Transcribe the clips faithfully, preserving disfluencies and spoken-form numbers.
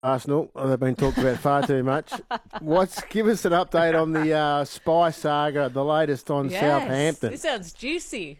Arsenal. Oh, they've been talked about far too much. What's give us an update on the uh, spy saga, the latest on yes, Southampton? This sounds juicy.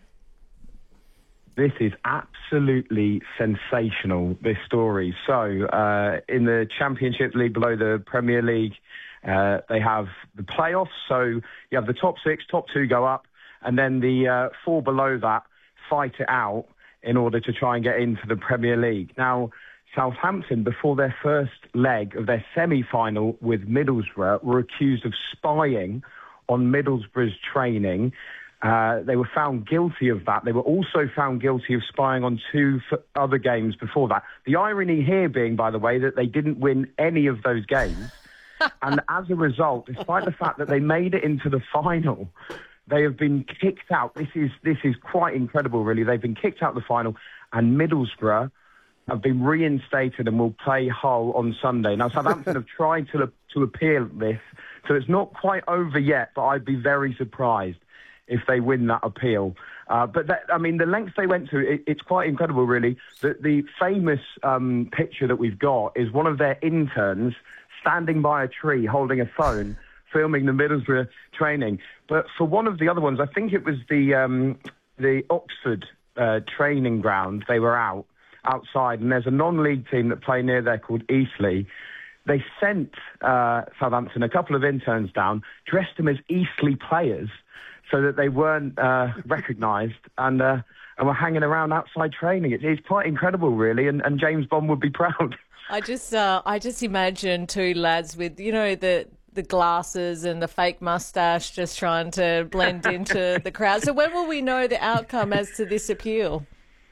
This is absolutely sensational, this story. So, uh, in the Championship League below the Premier League, uh, they have the playoffs. So you have the top six, top two go up, and then the uh, four below that fight it out in order to try and get into the Premier League. Now, Southampton, before their first leg of their semi-final with Middlesbrough, were accused of spying on Middlesbrough's training. Uh, they were found guilty of that. They were also found guilty of spying on two f- other games before that. The irony here being, by the way, that they didn't win any of those games. And as a result, despite the fact that they made it into the final, they have been kicked out. This is this is quite incredible, really. They've been kicked out of the final, and Middlesbrough have been reinstated and will play Hull on Sunday. Now, Southampton have tried to to appeal this, so it's not quite over yet, but I'd be very surprised if they win that appeal. Uh, but, that, I mean, the lengths they went to, it, it's quite incredible, really. The, the famous um, picture that we've got is one of their interns standing by a tree holding a phone, filming the Middlesbrough training. But for one of the other ones, I think it was the, um, the Oxford uh, training ground, they were out. outside, and there's a non-league team that play near there called Eastleigh. They sent uh, Southampton a couple of interns down, dressed them as Eastleigh players so that they weren't uh, recognised, and uh, and were hanging around outside training. It, it's quite incredible, really, and, and James Bond would be proud. I just uh, I just imagine two lads with, you know, the the glasses and the fake moustache just trying to blend into the crowd. So when will we know the outcome as to this appeal?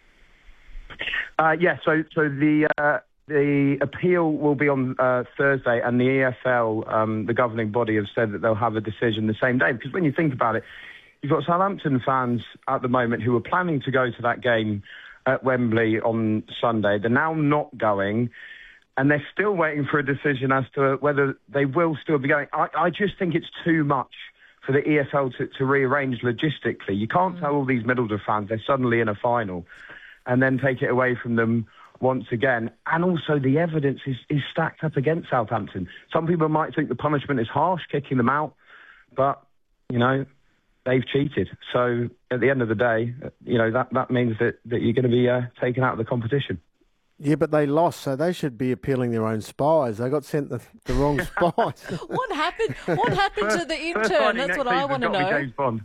Uh, yeah, so so the uh, the appeal will be on uh, Thursday, and the E F L, um, the governing body, have said that they'll have a decision the same day. Because when you think about it, you've got Southampton fans at the moment who are planning to go to that game at Wembley on Sunday. They're now not going, and they're still waiting for a decision as to whether they will still be going. I, I just think it's too much for the E F L to, to rearrange logistically. You can't mm. tell all these Middlesbrough fans they're suddenly in a final and then take it away from them once again. And also the evidence is, is stacked up against Southampton. Some people might think the punishment is harsh, kicking them out, but, you know, they've cheated. So at the end of the day, you know, that, that means that, that you're going to be uh, taken out of the competition. Yeah, but they lost, so they should be appealing their own spies. They got sent the, the wrong spies. What happened? What happened to the intern? That's what I want to know. James Bond.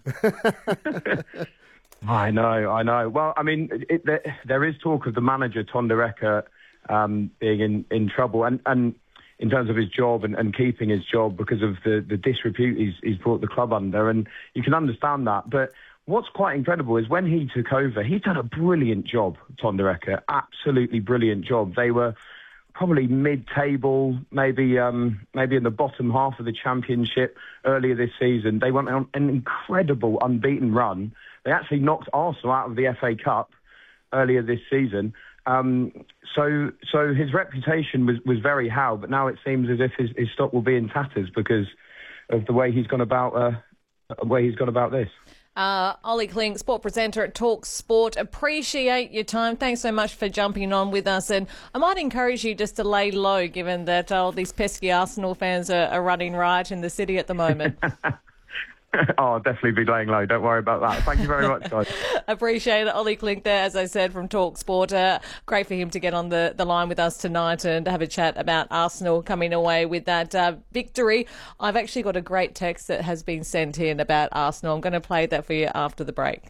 I know, I know. Well, I mean, it, there, there is talk of the manager, Tonderecker, um, being in, in trouble, and, and in terms of his job and, and keeping his job because of the, the disrepute he's, he's brought the club under, and you can understand that. But what's quite incredible is when he took over, he's done a brilliant job, Tonderecker, absolutely brilliant job. They were probably mid-table, maybe um, maybe in the bottom half of the Championship earlier this season. They went on an incredible unbeaten run. They actually knocked Arsenal out of the F A Cup earlier this season. Um, so so his reputation was, was very high, but now it seems as if his, his stock will be in tatters because of the way he's gone about uh, the way he's gone about this. Uh, Ollie Klink, sport presenter at Talk Sport. Appreciate your time. Thanks so much for jumping on with us. And I might encourage you just to lay low, given that all these pesky Arsenal fans are, are running riot in the city at the moment. Oh, I'll definitely be laying low. Don't worry about that. Thank you very much, guys. Appreciate it. Ollie Klink there, as I said, from Talk Sport. Uh, great for him to get on the, the line with us tonight and to have a chat about Arsenal coming away with that uh, victory. I've actually got a great text that has been sent in about Arsenal. I'm going to play that for you after the break.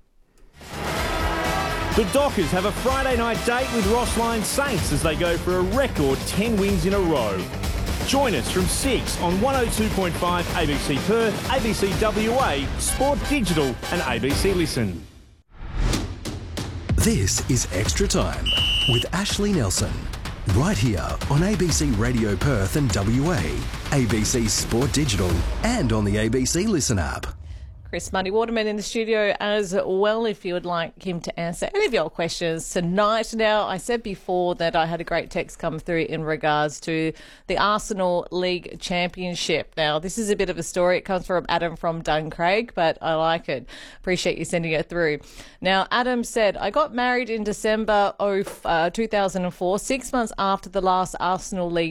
The Dockers have a Friday night date with Rossline Saints as they go for a record ten wins in a row. Join us from six on one oh two point five A B C Perth, A B C W A, Sport Digital and A B C Listen. This is Extra Time with Ashley Nelson. Right here on A B C Radio Perth and W A, A B C Sport Digital and on the A B C Listen app. Chris Muddy Waterman in the studio as well if you would like him to answer any of your questions tonight. Now, I said before that I had a great text come through in regards to the Arsenal League Championship. Now, this is a bit of a story. It comes from Adam from Duncraig, but I like it. Appreciate you sending it through. Now, Adam said, I got married in December of uh, two thousand four, six months after the last Arsenal League